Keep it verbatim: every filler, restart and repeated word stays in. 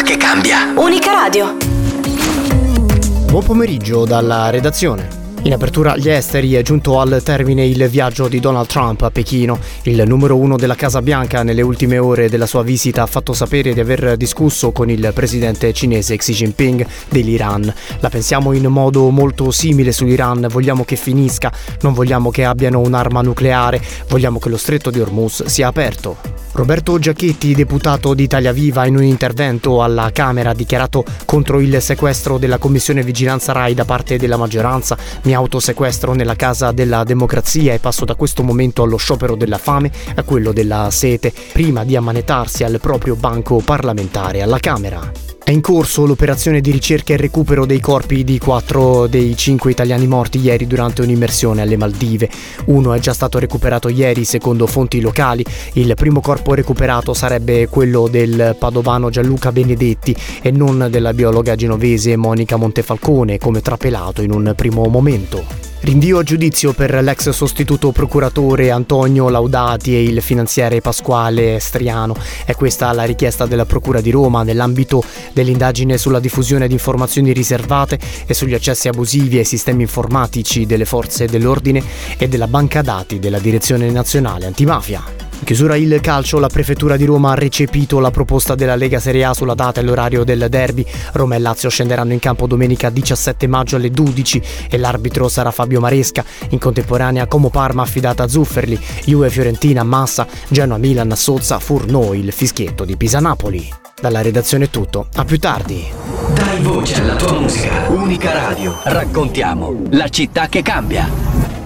città che cambia. Unica Radio. Buon pomeriggio dalla redazione. In apertura agli esteri è giunto al termine il viaggio di Donald Trump a Pechino. Il numero uno della Casa Bianca nelle ultime ore della sua visita ha fatto sapere di aver discusso con il presidente cinese Xi Jinping dell'Iran. La pensiamo in modo molto simile sull'Iran, vogliamo che finisca, non vogliamo che abbiano un'arma nucleare, vogliamo che lo stretto di Hormuz sia aperto. Roberto Giachetti, deputato di Italia Viva, in un intervento alla Camera ha dichiarato contro il sequestro della Commissione Vigilanza Rai da parte della maggioranza: mi autosequestro nella casa della democrazia e passo da questo momento allo sciopero della fame, a quello della sete, prima di ammanetarsi al proprio banco parlamentare alla Camera. È in corso l'operazione di ricerca e recupero dei corpi di quattro dei cinque italiani morti ieri durante un'immersione alle Maldive. Uno è già stato recuperato ieri, secondo fonti locali. Il primo corpo recuperato sarebbe quello del padovano Gianluca Benedetti e non della biologa genovese Monica Montefalcone, come trapelato in un primo momento. Rinvio a giudizio per l'ex sostituto procuratore Antonio Laudati e il finanziere Pasquale Striano. È questa la richiesta della Procura di Roma nell'ambito dell'indagine sulla diffusione di informazioni riservate e sugli accessi abusivi ai sistemi informatici delle forze dell'ordine e della banca dati della Direzione Nazionale Antimafia. In chiusura il calcio, la Prefettura di Roma ha recepito la proposta della Lega Serie A sulla data e l'orario del derby. Roma e Lazio scenderanno in campo domenica diciassette maggio alle dodici e l'arbitro sarà Fabio Maresca. In contemporanea Como Parma affidata a Zufferli, Juve Fiorentina Massa, Genoa Milan Sozza, Furnò il fischietto di Pisa Napoli. Dalla redazione è tutto, a più tardi. Dai voce alla tua musica. Unica Radio. Raccontiamo la città che cambia.